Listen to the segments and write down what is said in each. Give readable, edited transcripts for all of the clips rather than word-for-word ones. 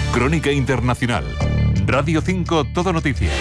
Crónica Internacional. Radio 5 Todo Noticias.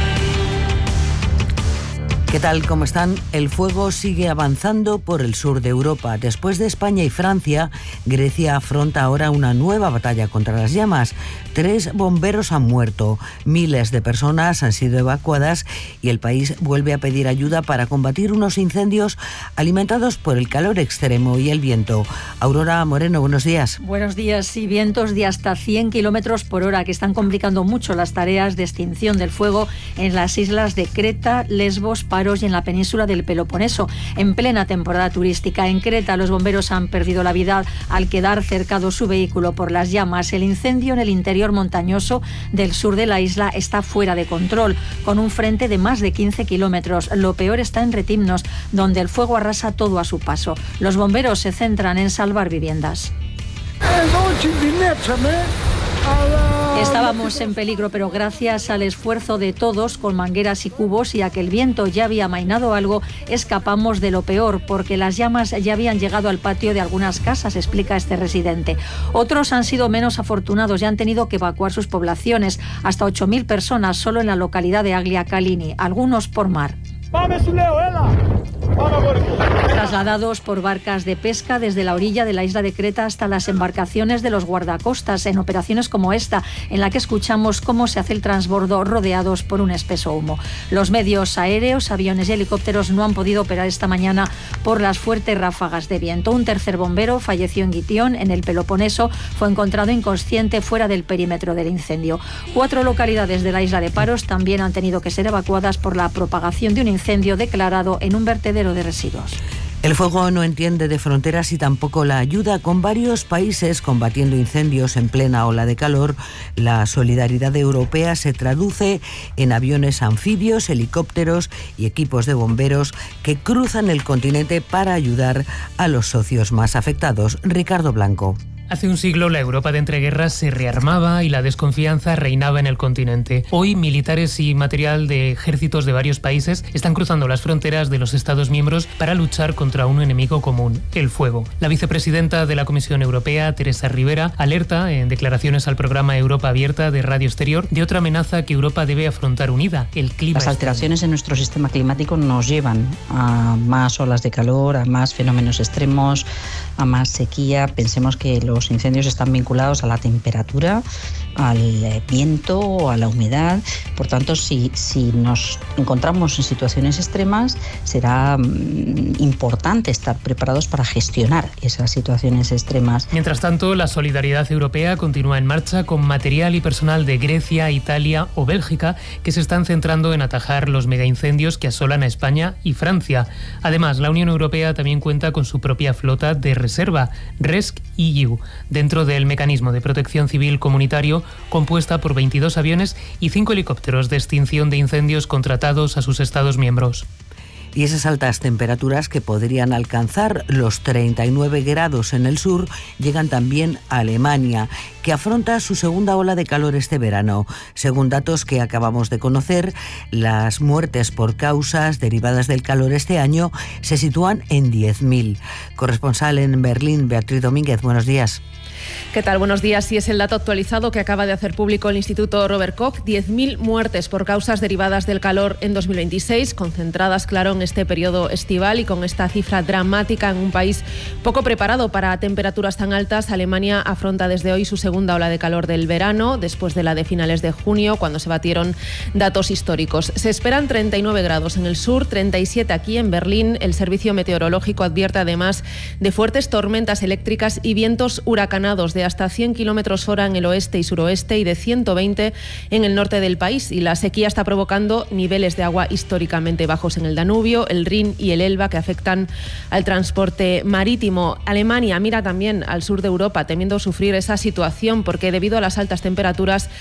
¿Qué tal? ¿Cómo están? El fuego sigue avanzando por el sur de Europa. Después de España y Francia, Grecia afronta ahora una nueva batalla contra las llamas. 3 bomberos han muerto, miles de personas han sido evacuadas y el país vuelve a pedir ayuda para combatir unos incendios alimentados por el calor extremo y el viento. Aurora Moreno, buenos días. Buenos días. Sí, vientos de hasta 100 kilómetros por hora que están complicando mucho las tareas de extinción del fuego en las islas de Creta, Lesbos, Paros y en la península del Peloponeso. En plena temporada turística en Creta, los bomberos han perdido la vida al quedar cercado su vehículo por las llamas. El incendio en el interior montañoso del sur de la isla está fuera de control, con un frente de más de 15 kilómetros. Lo peor está en Retimnos, donde el fuego arrasa todo a su paso. Los bomberos se centran en salvar viviendas. Estábamos en peligro, pero gracias al esfuerzo de todos, con mangueras y cubos, y a que el viento ya había amainado algo, escapamos de lo peor, porque las llamas ya habían llegado al patio de algunas casas, explica este residente. Otros han sido menos afortunados y han tenido que evacuar sus poblaciones, hasta 8.000 personas solo en la localidad de Aglia Calini, algunos por mar. Trasladados por barcas de pesca desde la orilla de la isla de Creta hasta las embarcaciones de los guardacostas, en operaciones como esta, en la que escuchamos cómo se hace el transbordo rodeados por un espeso humo. Los medios aéreos, aviones y helicópteros no han podido operar esta mañana por las fuertes ráfagas de viento. Un tercer bombero falleció en Gitión, en el Peloponeso, fue encontrado inconsciente fuera del perímetro del incendio. 4 localidades de la isla de Paros también han tenido que ser evacuadas por la propagación de un incendio declarado en un vertedero de residuos. El fuego no entiende de fronteras y tampoco la ayuda. Con varios países combatiendo incendios en plena ola de calor, la solidaridad europea se traduce en aviones anfibios, helicópteros y equipos de bomberos que cruzan el continente para ayudar a los socios más afectados. Ricardo Blanco. Hace un siglo la Europa de entreguerras se rearmaba y la desconfianza reinaba en el continente. Hoy militares y material de ejércitos de varios países están cruzando las fronteras de los Estados miembros para luchar contra un enemigo común, el fuego. La vicepresidenta de la Comisión Europea, Teresa Rivera, alerta en declaraciones al programa Europa Abierta de Radio Exterior de otra amenaza que Europa debe afrontar unida, el clima. Las alteraciones en nuestro sistema climático nos llevan a más olas de calor, a más fenómenos extremos, a más sequía. Pensemos que los incendios están vinculados a la temperatura, al viento, a la humedad. Por tanto, si nos encontramos en situaciones extremas, será importante estar preparados para gestionar esas situaciones extremas. Mientras tanto, la solidaridad europea continúa en marcha con material y personal de Grecia, Italia o Bélgica que se están centrando en atajar los megaincendios que asolan a España y Francia. Además, la Unión Europea también cuenta con su propia flota de reserva, RESC-EU, dentro del mecanismo de protección civil comunitario, compuesta por 22 aviones y 5 helicópteros de extinción de incendios contratados a sus Estados miembros. Y esas altas temperaturas que podrían alcanzar los 39 grados en el sur llegan también a Alemania, que afronta su segunda ola de calor este verano. Según datos que acabamos de conocer, las muertes por causas derivadas del calor este año se sitúan en 10.000. Corresponsal en Berlín, Beatriz Domínguez, buenos días. ¿Qué tal? Buenos días. Y es el dato actualizado que acaba de hacer público el Instituto Robert Koch. 10.000 muertes por causas derivadas del calor en 2026, concentradas, claro, en este periodo estival, y con esta cifra dramática en un país poco preparado para temperaturas tan altas. Alemania afronta desde hoy su segunda ola de calor del verano, después de la de finales de junio, cuando se batieron datos históricos. Se esperan 39 grados en el sur, 37 aquí en Berlín. El servicio meteorológico advierte además de fuertes tormentas eléctricas y vientos huracanados de hasta 100 kilómetros hora en el oeste y suroeste y de 120 en el norte del país. Y la sequía está provocando niveles de agua históricamente bajos en el Danubio, el Rin y el Elba, que afectan al transporte marítimo. Alemania mira también al sur de Europa, temiendo sufrir esa situación, porque debido a las altas temperaturas